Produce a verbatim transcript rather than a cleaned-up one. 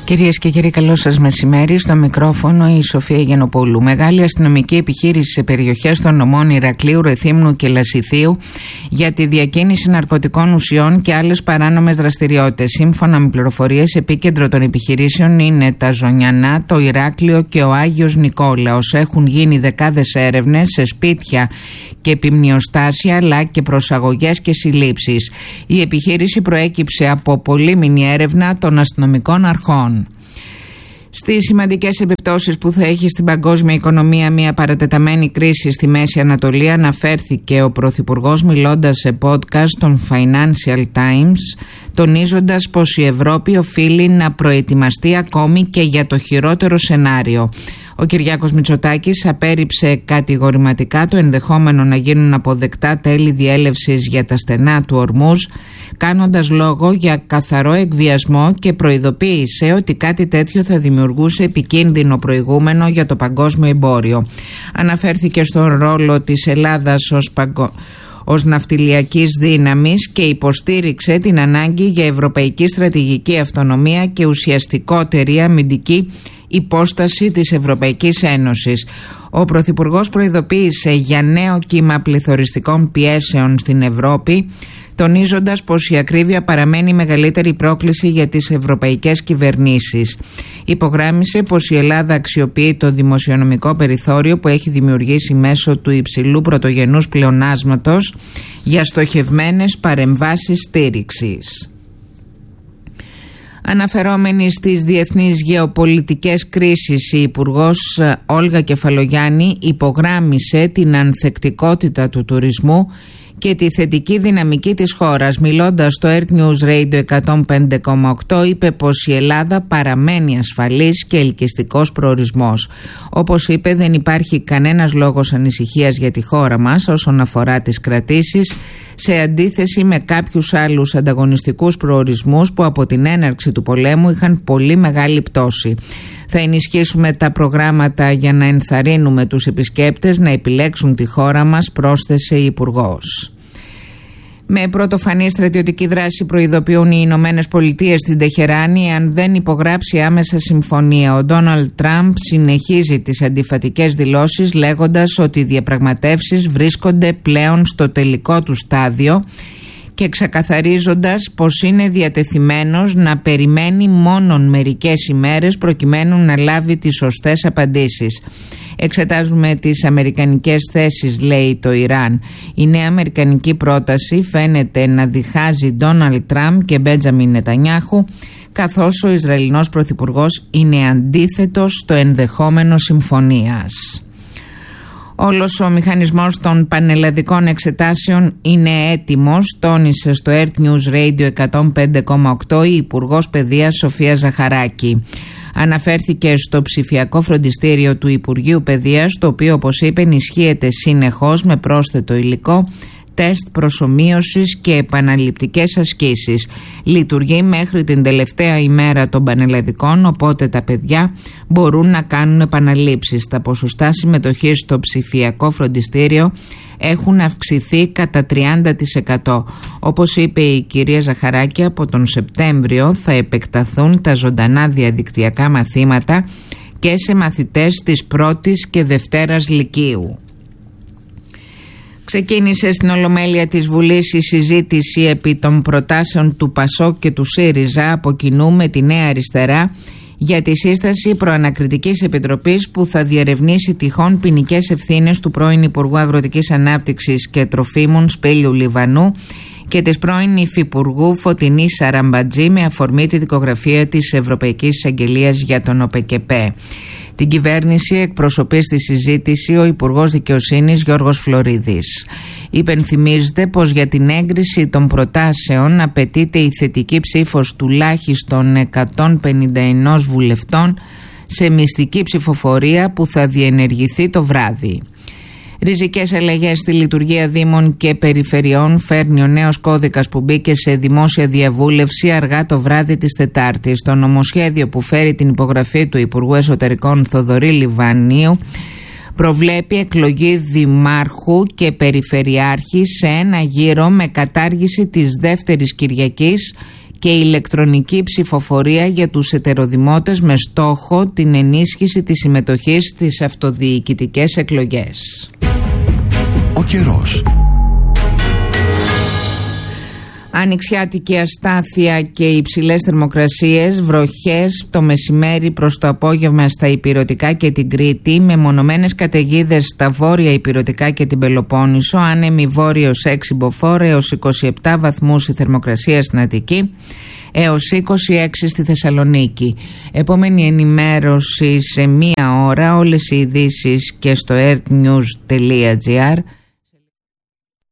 Κυρίες και κύριοι, καλό σας μεσημέρι. Στο μικρόφωνο η Σοφία Γιαννοπούλου. Μεγάλη αστυνομική επιχείρηση σε περιοχές των νομών Ηρακλείου, Ρεθύμνου και Λασιθίου για τη διακίνηση ναρκωτικών ουσιών και άλλες παράνομες δραστηριότητες. Σύμφωνα με πληροφορίες, επίκεντρο των επιχειρήσεων είναι τα Ζωνιανά, το Ηράκλειο και ο Άγιος Νικόλαος. Έχουν γίνει δεκάδες έρευνες σε σπίτια και επιμνιοστάσια, αλλά και προσαγωγές και συλλήψεις. Η επιχείρηση προέκυψε από πολύμηνη έρευνα των αστυνομικών αρχών. Στις σημαντικές επιπτώσεις που θα έχει στην παγκόσμια οικονομία μια παρατεταμένη κρίση στη Μέση Ανατολή, αναφέρθηκε ο Πρωθυπουργός μιλώντας σε podcast των Financial Times, τονίζοντας πως η Ευρώπη οφείλει να προετοιμαστεί ακόμη και για το χειρότερο σενάριο. Ο Κυριάκος Μητσοτάκης απέρριψε κατηγορηματικά το ενδεχόμενο να γίνουν αποδεκτά τέλη διέλευσης για τα στενά του Ορμούζ, κάνοντας λόγο για καθαρό εκβιασμό, και προειδοποίησε ότι κάτι τέτοιο θα δημιουργούσε επικίνδυνο προηγούμενο για το παγκόσμιο εμπόριο. Αναφέρθηκε στον ρόλο της Ελλάδας ως παγκο... ως ναυτιλιακής δύναμης και υποστήριξε την ανάγκη για ευρωπαϊκή στρατηγική αυτονομία και ουσιαστικότερη αμυντική υπόσταση της Ευρωπαϊκής Ένωσης. Ο Πρωθυπουργός προειδοποίησε για νέο κύμα πληθωριστικών πιέσεων στην Ευρώπη, τονίζοντας πως η ακρίβεια παραμένει η μεγαλύτερη πρόκληση για τις ευρωπαϊκές κυβερνήσεις. Υπογράμμισε πως η Ελλάδα αξιοποιεί το δημοσιονομικό περιθώριο που έχει δημιουργήσει μέσω του υψηλού πρωτογενούς πλεονάσματος για στοχευμένες παρεμβάσεις στήριξης. Αναφερόμενη στις διεθνείς γεωπολιτικές κρίσεις, η Υπουργός Όλγα Κεφαλογιάννη υπογράμμισε την ανθεκτικότητα του τουρισμού και τη θετική δυναμική της χώρας. Μιλώντας στο Earth News Radio εκατόν πέντε κόμμα οκτώ, είπε πως η Ελλάδα παραμένει ασφαλής και ελκυστικός προορισμός. Όπως είπε, δεν υπάρχει κανένας λόγος ανησυχίας για τη χώρα μας όσον αφορά τις κρατήσεις, σε αντίθεση με κάποιους άλλους ανταγωνιστικούς προορισμούς που από την έναρξη του πολέμου είχαν πολύ μεγάλη πτώση. Θα ενισχύσουμε τα προγράμματα για να ενθαρρύνουμε τους επισκέπτες να επιλέξουν τη χώρα μας, πρόσθεσε η Υπουργός. Με πρωτοφανή στρατιωτική δράση προειδοποιούν οι Ηνωμένες Πολιτείες στην Τεχεράνη αν δεν υπογράψει άμεσα συμφωνία. Ο Ντόναλντ Τραμπ συνεχίζει τις αντιφατικές δηλώσεις, λέγοντας ότι οι διαπραγματεύσεις βρίσκονται πλέον στο τελικό του στάδιο και ξεκαθαρίζοντας πως είναι διατεθειμένος να περιμένει μόνον μερικές ημέρες προκειμένου να λάβει τις σωστές απαντήσεις. Εξετάζουμε τις αμερικανικές θέσεις, λέει το Ιράν. Η νέα αμερικανική πρόταση φαίνεται να διχάζει Ντόναλντ Τραμπ και Μπέντζαμιν Νετανιάχου, καθώς ο Ισραηλινός Πρωθυπουργός είναι αντίθετος στο ενδεχόμενο συμφωνίας. Όλος ο μηχανισμός των πανελλαδικών εξετάσεων είναι έτοιμος, τόνισε στο Earth News Radio εκατόν πέντε κόμμα οκτώ η Υπουργός Παιδείας Σοφία Ζαχαράκη. Αναφέρθηκε στο ψηφιακό φροντιστήριο του Υπουργείου Παιδείας, το οποίο, όπως είπε, ενισχύεται συνεχώς με πρόσθετο υλικό, τεστ προσομοίωσης και επαναληπτικές ασκήσεις. Λειτουργεί μέχρι την τελευταία ημέρα των πανελλαδικών, οπότε τα παιδιά μπορούν να κάνουν επαναλήψεις. Τα ποσοστά συμμετοχής στο ψηφιακό φροντιστήριο έχουν αυξηθεί κατά τριάντα τοις εκατό. Όπως είπε η κυρία Ζαχαράκη, από τον Σεπτέμβριο θα επεκταθούν τα ζωντανά διαδικτυακά μαθήματα και σε μαθητές της πρώτης και δευτέρας λυκείου. Ξεκίνησε στην Ολομέλεια της Βουλής η συζήτηση επί των προτάσεων του ΠΑΣΟΚ και του ΣΥΡΙΖΑ από κοινού με τη Νέα Αριστερά για τη σύσταση προανακριτικής επιτροπής που θα διερευνήσει τυχόν ποινικές ευθύνες του πρώην Υπουργού Αγροτικής Ανάπτυξης και Τροφίμων Σπύλιου Λιβανού και της πρώην Υφυπουργού Φωτεινής Σαραμπατζή με αφορμή τη δικογραφία της Ευρωπαϊκής Εισαγγελίας για τον ΟΠΕΚΕΠΕ. Την κυβέρνηση εκπροσωπεί στη συζήτηση ο Υπουργός Δικαιοσύνης Γιώργος Φλωρίδης. Υπενθυμίζεται πως για την έγκριση των προτάσεων απαιτείται η θετική ψήφος τουλάχιστον εκατόν πενήντα ένα βουλευτών σε μυστική ψηφοφορία που θα διενεργηθεί το βράδυ. Ριζικές αλλαγές στη λειτουργία δήμων και περιφερειών φέρνει ο νέος κώδικας που μπήκε σε δημόσια διαβούλευση αργά το βράδυ της Τετάρτης. Το νομοσχέδιο που φέρει την υπογραφή του Υπουργού Εσωτερικών Θοδωρή Λιβανίου προβλέπει εκλογή δημάρχου και περιφερειάρχη σε ένα γύρο με κατάργηση της δεύτερης Κυριακής και ηλεκτρονική ψηφοφορία για τους ετεροδημότες με στόχο την ενίσχυση της συμμετοχής στις αυτοδιοικητικές εκλογές. Ο καιρός. Ανοιξιάτικη αστάθεια και υψηλές θερμοκρασίες, βροχές το μεσημέρι προς το απόγευμα στα Ηπειρωτικά και την Κρήτη, με μονομένες καταιγίδες στα βόρεια Ηπειρωτικά και την Πελοπόννησο, άνεμη βόρειος έξι μποφόρ έως είκοσι επτά βαθμούς η θερμοκρασία στην Αττική, έως είκοσι έξι στη Θεσσαλονίκη. Επόμενη ενημέρωση σε μία ώρα, όλες οι ειδήσεις και στο earthnews τελεία gr.